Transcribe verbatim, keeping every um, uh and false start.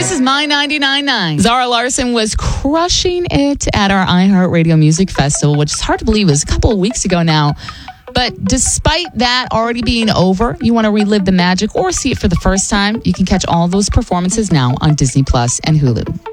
This is My ninety-nine point nine. Zara Larsson was crushing it at our iHeartRadio Music Festival, which is hard to believe was a couple of weeks ago now. But despite that already being over, you want to relive the magic or see it for the first time, you can catch all those performances now on Disney Plus and Hulu.